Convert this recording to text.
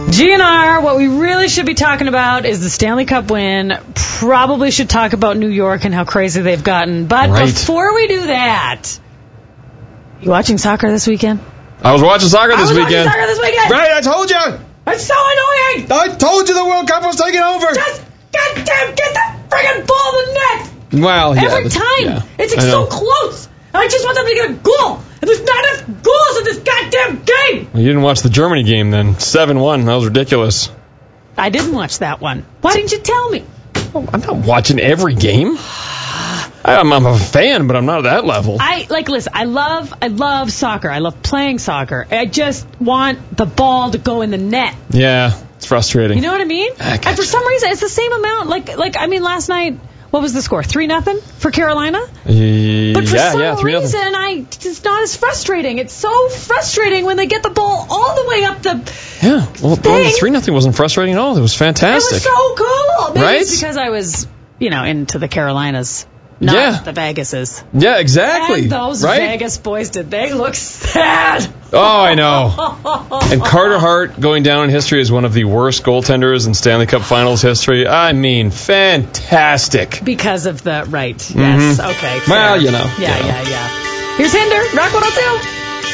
GNR, what we really should be talking about is the Stanley Cup win. Probably should talk about New York and how crazy they've gotten. But before we do that, you watching soccer this weekend? I was watching soccer this weekend. Right, I told you. It's so annoying. I told you the World Cup was taking over. Just goddamn get the friggin' ball in the net. Well, yeah. Every time. It's like so close. I just want them to get a goal. And there's not enough goals in this goddamn game. Well, you didn't watch the Germany game then. 7-1. That was ridiculous. I didn't watch that one. Why didn't you tell me? Oh, I'm not watching every game. I'm a fan, but I'm not at that level. Listen, I love soccer. I love playing soccer. I just want the ball to go in the net. Yeah, it's frustrating. You know what I mean? And for some reason, it's the same amount. Last night, what was the score? 3-0 for Carolina? But for some reason, it's not as frustrating. It's so frustrating when they get the ball all the way up the thing. 3-0 wasn't frustrating at all. It was fantastic. It was so cool. Maybe right? it's because I was, into the Carolinas. Not the Vegases. Yeah, exactly. And those Vegas boys, did they look sad? Oh, I know. And Carter Hart going down in history as one of the worst goaltenders in Stanley Cup Finals history. I mean, fantastic. Because of the yes. Okay. Well, Yeah. Here's Hinder, Rock 102.